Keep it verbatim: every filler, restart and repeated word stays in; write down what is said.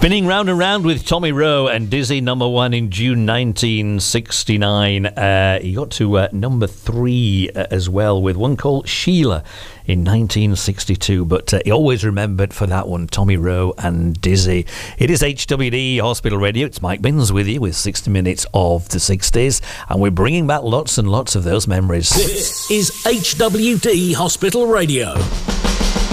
Spinning round and round with Tommy Rowe and Dizzy, number one in June nineteen sixty-nine. Uh, he got to uh, number three uh, as well with one called Sheila in nineteen sixty-two. But uh, he always remembered for that one, Tommy Rowe and Dizzy. It is H W D Hospital Radio. It's Mike Binns with you with sixty minutes of the sixties. And we're bringing back lots and lots of those memories. This is H W D Hospital Radio.